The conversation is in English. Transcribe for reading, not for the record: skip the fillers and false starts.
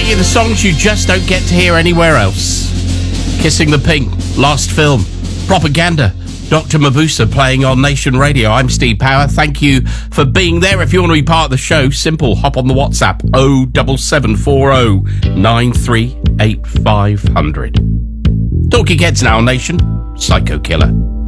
you the songs you just don't get to hear anywhere else. Kissing the Pink, Last Film, Propaganda, Dr. Mabusa playing on Nation Radio. I'm Steve Power. Thank you for being there. If you want to be part of the show, simple, hop on the WhatsApp 07740 938500. Talking Heads now, Nation. Psycho Killer.